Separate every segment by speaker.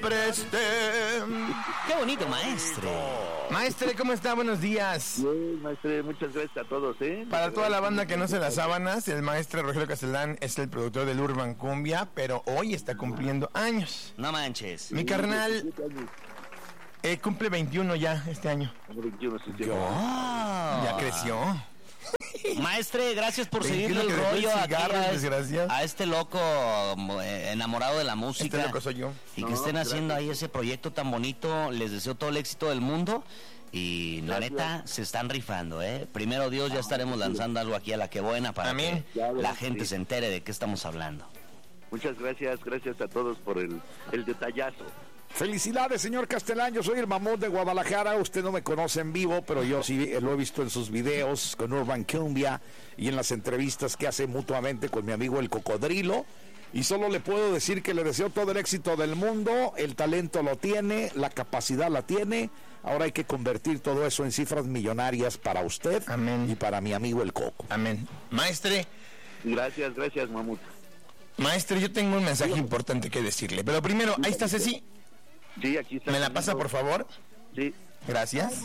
Speaker 1: preste.
Speaker 2: Qué bonito, maestre.
Speaker 1: Maestre, ¿cómo está? Buenos días.
Speaker 3: Bien, maestre, muchas gracias a todos,
Speaker 1: Para toda la banda que no se las sábanas, el maestro Rogelio Castelán es el productor del Urban Cumbia, pero hoy está cumpliendo años.
Speaker 2: No manches.
Speaker 1: Mi carnal cumple 21 ya este año.
Speaker 3: 21, sí, sí.
Speaker 1: Ya creció.
Speaker 2: Maestre, gracias por seguirle el
Speaker 1: Que dejó
Speaker 2: rollo aquí
Speaker 1: desgraciado.
Speaker 2: a este loco enamorado de la música.
Speaker 1: Este loco soy yo.
Speaker 2: Y que estén haciendo ahí ese proyecto tan bonito. Les deseo todo el éxito del mundo. Y la neta, se están rifando, ¿eh? Primero Dios, ya estaremos lanzando algo aquí a la que buena para
Speaker 1: Amén.
Speaker 2: que la gente se entere de qué estamos hablando.
Speaker 3: Muchas gracias a todos por el detallazo.
Speaker 4: Felicidades, señor Castelán. Yo soy el mamón de Guadalajara. Usted no me conoce en vivo, pero yo sí lo he visto en sus videos con Urban Cumbia y en las entrevistas que hace mutuamente con mi amigo el Cocodrilo. Y solo le puedo decir que le deseo todo el éxito del mundo. El talento lo tiene, la capacidad la tiene. Ahora hay que convertir todo eso en cifras millonarias para usted.
Speaker 1: Amén.
Speaker 4: Y para mi amigo el Coco.
Speaker 1: Amén. Maestre.
Speaker 3: Gracias, mamut.
Speaker 1: Maestre, yo tengo un mensaje importante que decirle. Pero primero, ahí está Ceci.
Speaker 3: Sí, aquí está.
Speaker 1: ¿Me la pasa, por favor?
Speaker 3: Sí.
Speaker 1: Gracias.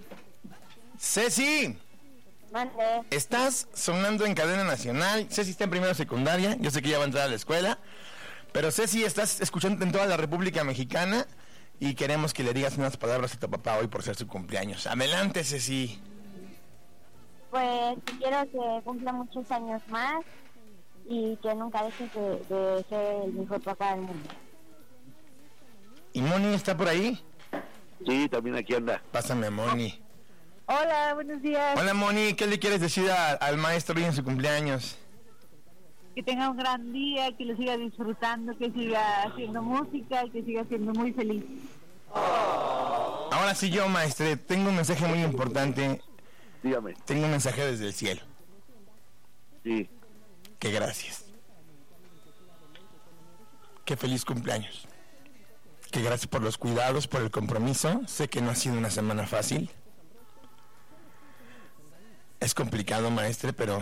Speaker 1: Ceci,
Speaker 5: Mande.
Speaker 1: estás sonando en cadena nacional. Ceci está en primero secundaria. Yo sé que ya va a entrar a la escuela. Pero Ceci, estás escuchando en toda la República Mexicana. Y queremos que le digas unas palabras a tu papá hoy por ser su cumpleaños. Adelante, Ceci.
Speaker 5: Pues quiero que cumpla muchos años más y que nunca deje de ser el mejor papá del mundo.
Speaker 1: ¿Y Moni está por ahí?
Speaker 3: Sí, también aquí anda.
Speaker 1: Pásame a Moni.
Speaker 5: Hola, buenos días.
Speaker 1: Hola, Moni, ¿qué le quieres decir al maestro hoy en su cumpleaños?
Speaker 5: Que tenga un gran día, que lo siga disfrutando, que siga haciendo música y que siga siendo muy feliz.
Speaker 1: Ahora sí yo, maestre, tengo un mensaje muy importante.
Speaker 3: Dígame.
Speaker 1: Tengo un mensaje desde el cielo.
Speaker 3: Sí.
Speaker 1: Que gracias. Que feliz cumpleaños. Que gracias por los cuidados, por el compromiso. Sé que no ha sido una semana fácil. Es complicado, maestre, pero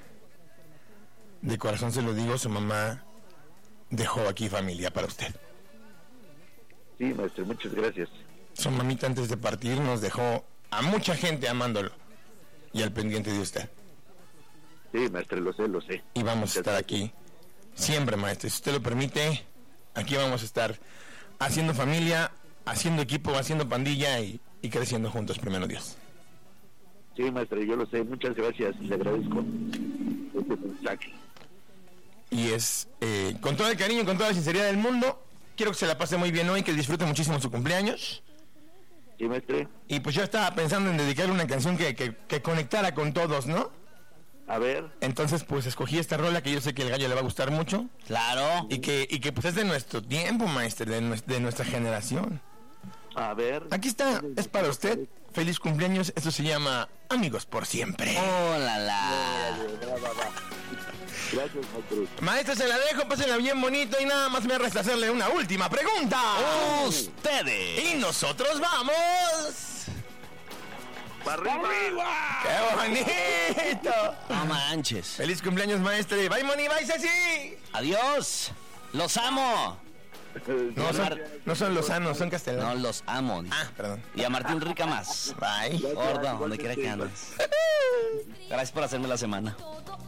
Speaker 1: de corazón se lo digo, su mamá dejó aquí familia para usted.
Speaker 3: Sí, maestro, muchas gracias.
Speaker 1: Su mamita antes de partir nos dejó a mucha gente amándolo y al pendiente de usted.
Speaker 3: Sí, maestro, lo sé.
Speaker 1: Y vamos a estar aquí siempre, maestro. Si usted lo permite, aquí vamos a estar haciendo familia, haciendo equipo, haciendo pandilla y creciendo juntos, primero Dios.
Speaker 3: Sí, maestro, yo lo sé. Muchas gracias. Le agradezco este mensaje.
Speaker 1: Y es con todo el cariño, con toda la sinceridad del mundo. Quiero que se la pase muy bien hoy, que disfrute muchísimo su cumpleaños.
Speaker 3: Sí, maestre.
Speaker 1: Y pues yo estaba pensando en dedicarle una canción que conectara con todos, ¿no?
Speaker 3: A ver.
Speaker 1: Entonces pues escogí esta rola que yo sé que el gallo le va a gustar mucho.
Speaker 2: Claro.
Speaker 1: Y que pues es de nuestro tiempo, maestro, de nuestra generación.
Speaker 3: A ver.
Speaker 1: Aquí está, es para usted. Feliz cumpleaños, esto se llama Amigos por Siempre.
Speaker 2: ¡Oh, la la!
Speaker 3: Gracias, maestro.
Speaker 1: Maestro, se la dejo, pásenla bien bonito y nada más me resta hacerle una última pregunta.
Speaker 2: ¡Ustedes!
Speaker 1: Y nosotros vamos.
Speaker 3: ¡Para arriba!
Speaker 1: ¡Qué bonito!
Speaker 2: No manches.
Speaker 1: Feliz cumpleaños, maestro. Bye, Moni, bye, Ceci.
Speaker 2: Adiós. Los amo.
Speaker 1: No son lozanos, son
Speaker 2: No,
Speaker 1: castellanos.
Speaker 2: los amo.
Speaker 1: Ah, perdón.
Speaker 2: Y a Martín Rica más.
Speaker 1: Bye.
Speaker 2: Gordo, donde quiera que andes. Gracias por hacerme la semana.